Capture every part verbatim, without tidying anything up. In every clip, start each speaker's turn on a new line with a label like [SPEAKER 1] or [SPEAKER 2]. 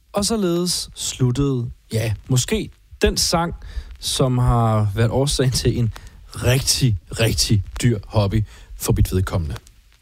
[SPEAKER 1] Og således sluttede, ja, måske den sang, som har været årsagen til en rigtig, rigtig dyr hobby for mit vedkommende.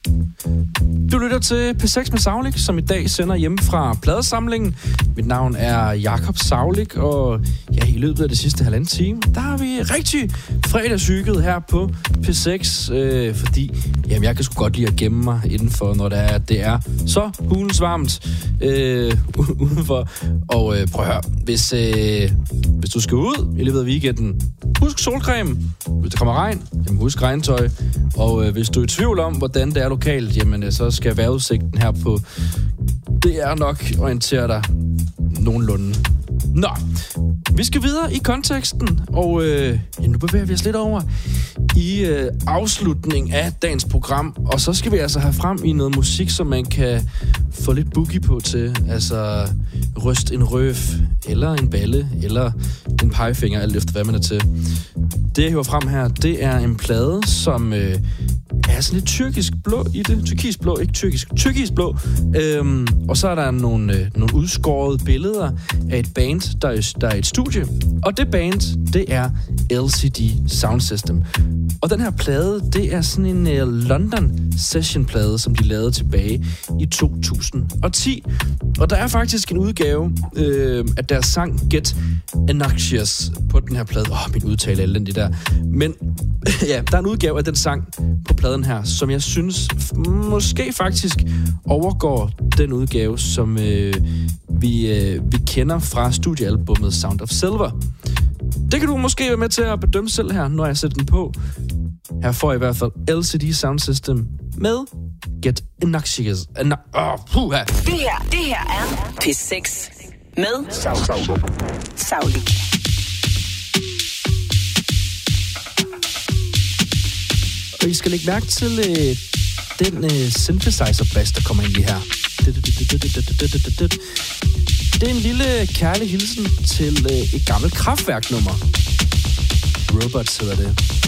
[SPEAKER 1] Du lytter til P seks med Saulik, som i dag sender hjemme fra pladesamlingen. Mit navn er Jakob Saulik, og ja, i løbet af det sidste halvanden time, der har vi rigtig fredagshygget her på P seks, øh, fordi jamen, jeg kan sgu godt lide at gemme mig indenfor, når det er, det er så hulens varmt øh, udenfor. Og øh, prøv at høre, hvis, øh, hvis du skal ud i løbet af weekenden, husk solcreme. Hvis der kommer regn, jamen husk regntøj. Og øh, hvis du er i tvivl om, hvordan det er lokalt, jamen så skal vejrudsigten her på D R nok orientere dig nogenlunde. Nå, vi skal videre i konteksten, og øh, ja, nu bevæger vi os lidt over i øh, afslutning af dagens program, og så skal vi altså have frem i noget musik, som man kan få lidt boogie på til, altså ryst en røf, eller en balle, eller en pegefinger, alt efter hvad man er til. Det jeg hiver frem her, det er en plade, som øh, er sådan lidt tyrkisk blå i det. Tyrkisk blå, ikke tyrkisk. Tyrkisk blå. Øhm, og så er der nogle, øh, nogle udskårede billeder af et band, der er, der er et studie. Og det band, det er L C D Sound System. Og den her plade, det er sådan en øh, London Session-plade, som de lavede tilbage i to tusind og ti. Og der er faktisk en udgave øh, af deres sang Get Obnoxious på den her plade. Åh, oh, min udtale er elendig der. Men ja, der er en udgave af den sang på pladen her, som jeg synes måske faktisk overgår den udgave, som øh, vi, øh, vi kender fra studiealbummet Sound of Silver. Det kan du måske være med til at bedømme selv her, når jeg sætter den på. Her får jeg i hvert fald L C D Sound System med Get Obnoxious. Åh, puha!
[SPEAKER 2] Det her, det her er P seks med Saulik.
[SPEAKER 1] Og I skal lægge mærke til øh, den øh, synthesizer-bass, der kommer ind lige her. Det er en lille kærlig hilsen til øh, et gammelt Kraftwerk-nummer. Robots hedder det.